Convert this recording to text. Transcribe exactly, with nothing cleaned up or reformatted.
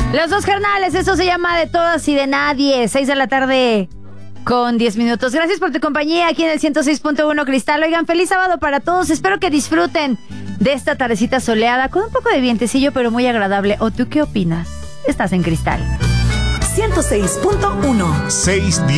Los dos carnales, eso se llama De Todas y de Nadie. Seis de la tarde con diez minutos. Gracias por tu compañía aquí en el ciento seis punto uno Cristal. Oigan, feliz sábado para todos. Espero que disfruten de esta tardecita soleada con un poco de vientecillo, pero muy agradable. ¿O tú qué opinas? Estás en Cristal ciento seis punto uno. seis